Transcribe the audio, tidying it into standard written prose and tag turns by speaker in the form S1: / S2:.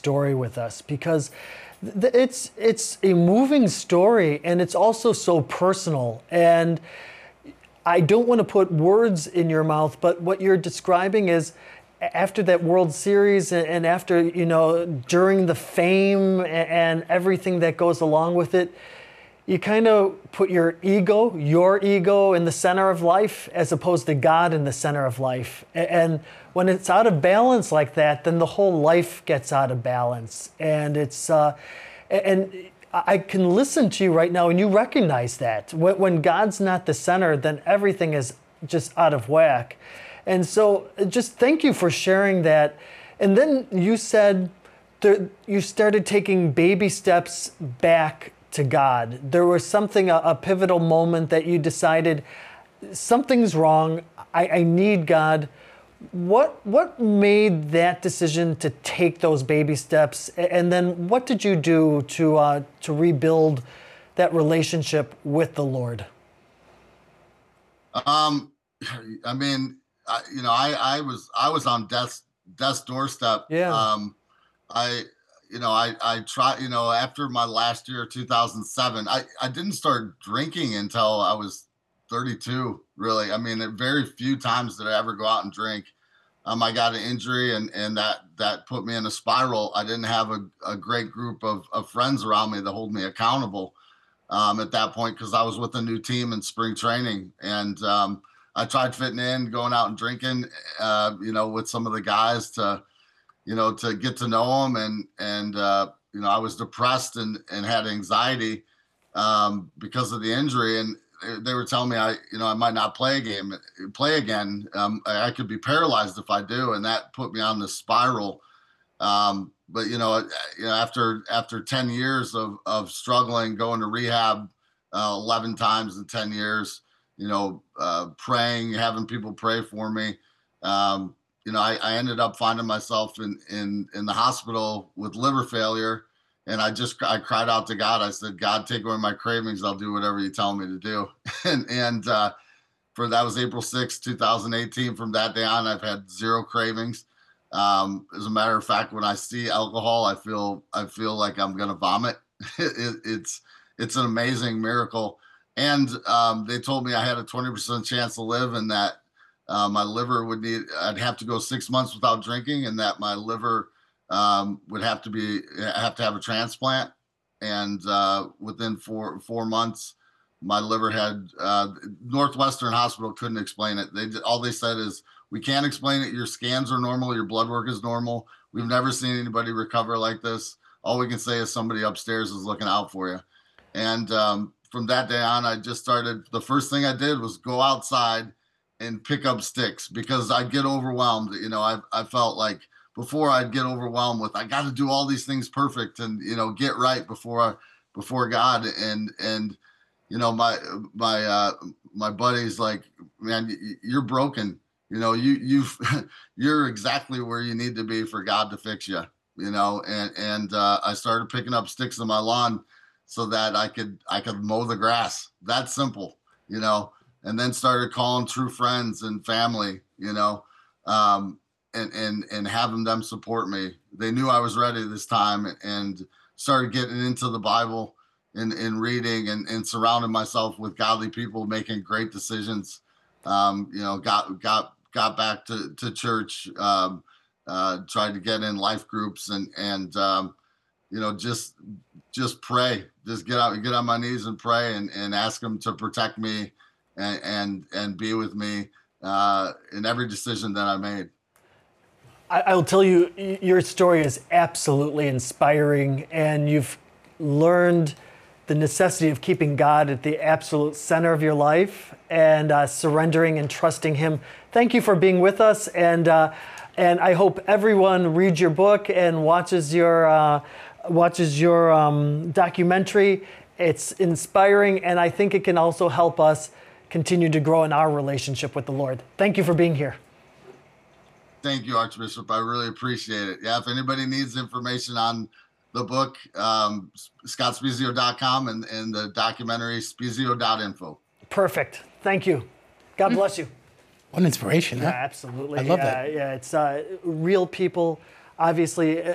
S1: story with us, because it's a moving story, and it's also so personal. And I don't want to put words in your mouth, but what you're describing is after that World Series and after, during the fame and everything that goes along with it, you kind of put your ego in the center of life as opposed to God in the center of life. And when it's out of balance like that, then the whole life gets out of balance. And and I can listen to you right now and you recognize that. When God's not the center, then everything is just out of whack. And so just thank you for sharing that. And then you said you started taking baby steps back to God. There was something, a pivotal moment that you decided something's wrong. I need God. What made that decision to take those baby steps? And then what did you do to rebuild that relationship with the Lord?
S2: I mean, I was on death's doorstep.
S1: Yeah.
S2: I tried, after my last year, 2007, I didn't start drinking until I was 32, really. I mean, very few times did I ever go out and drink. I got an injury and that put me in a spiral. I didn't have a great group of friends around me to hold me accountable at that point, because I was with a new team in spring training. And I tried fitting in, going out and drinking, with some of the guys to get to know them. And I was depressed and had anxiety because of the injury. And they were telling me I might not play again. I could be paralyzed if I do. And that put me on this spiral. But after 10 years of struggling, going to rehab 11 times in 10 years, praying, having people pray for me, I ended up finding myself in the hospital with liver failure. And I cried out to God. I said, God, take away my cravings. I'll do whatever you tell me to do. and that was April 6, 2018. From that day on, I've had zero cravings. As a matter of fact, when I see alcohol, I feel like I'm going to vomit. It's an amazing miracle. And they told me I had a 20% chance to live, and that my liver I'd have to go 6 months without drinking, and that my liver would have to have a transplant. And within four months, my liver had Northwestern Hospital couldn't explain it. All they said is, we can't explain it. Your scans are normal. Your blood work is normal. We've never seen anybody recover like this. All we can say is somebody upstairs is looking out for you. And from that day on, I just started. The first thing I did was go outside and pick up sticks, because I'd get overwhelmed. I felt like before I'd get overwhelmed with, I got to do all these things perfect and, get right before God. And, my buddy's like, man, you're broken. You're exactly where you need to be for God to fix you, and I started picking up sticks on my lawn so that I could mow the grass. That simple, and then started calling true friends and family, and having them support me. They knew I was ready this time, and started getting into the Bible and reading and surrounding myself with godly people making great decisions. Got back to church, tried to get in life groups and just pray, just get on my knees and pray and ask him to protect me and be with me in every decision that I made.
S1: I'll tell you, your story is absolutely inspiring, and you've learned the necessity of keeping God at the absolute center of your life and surrendering and trusting Him. Thank you for being with us, and I hope everyone reads your book and watches your documentary. It's inspiring, and I think it can also help us continue to grow in our relationship with the Lord. Thank you for being here.
S2: Thank you, Archbishop. I really appreciate it. Yeah, if anybody needs information on the book, scottspiezio.com and the documentary spiezio.info.
S1: Perfect. Thank you. God bless you.
S3: What an inspiration, huh?
S1: Yeah, absolutely.
S3: I love that.
S1: Yeah, it's real people. Obviously,